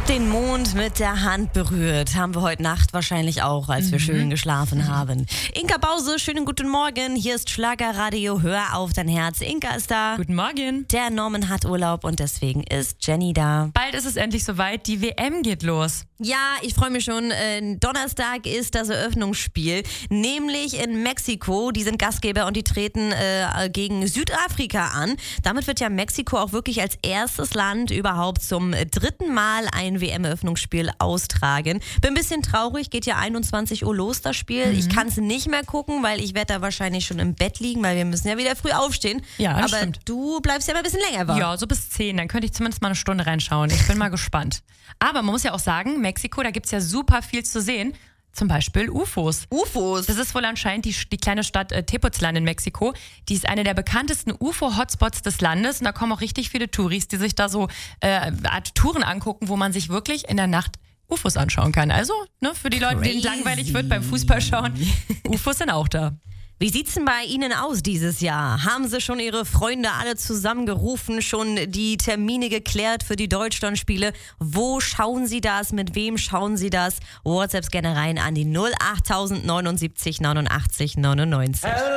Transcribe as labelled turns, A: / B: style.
A: Den Mond mit der Hand berührt. Haben wir heute Nacht wahrscheinlich auch, als wir schön geschlafen haben. Inka Bause, schönen guten Morgen. Hier ist Schlagerradio. Hör auf dein Herz. Inka ist da.
B: Guten Morgen.
A: Der Norman hat Urlaub und deswegen ist Jenny da.
B: Bald ist es endlich soweit. Die WM geht los.
A: Ja, ich freue mich schon. Donnerstag ist das Eröffnungsspiel, nämlich in Mexiko. Die sind Gastgeber und die treten gegen Südafrika an. Damit wird ja Mexiko auch wirklich als erstes Land überhaupt zum dritten Mal ein WM-Eröffnungsspiel austragen. Bin ein bisschen traurig, geht ja 21 Uhr los, das Spiel. Ich kann es nicht mehr gucken, weil ich werde da wahrscheinlich schon im Bett liegen, weil wir müssen ja wieder früh aufstehen.
B: Ja,
A: aber
B: stimmt.
A: Du bleibst ja mal ein bisschen länger wach.
B: Ja, so bis 10. Dann könnte ich zumindest mal eine Stunde reinschauen. Ich bin mal gespannt. Aber man muss ja auch sagen, Mexiko, da gibt es ja super viel zu sehen. Zum Beispiel UFOs.
A: UFOs?
B: Das ist wohl anscheinend die kleine Stadt Tepoztlán in Mexiko. Die ist eine der bekanntesten UFO-Hotspots des Landes. Und da kommen auch richtig viele Touris, die sich da so Art Touren angucken, wo man sich wirklich in der Nacht UFOs anschauen kann. Also, ne, für die Leute, denen langweilig wird beim Fußball schauen, UFOs sind auch da.
A: Wie sieht's denn bei Ihnen aus dieses Jahr? Haben Sie schon Ihre Freunde alle zusammengerufen, schon die Termine geklärt für die Deutschlandspiele? Wo schauen Sie das? Mit wem schauen Sie das? WhatsApps gerne rein an die 08079 89 99.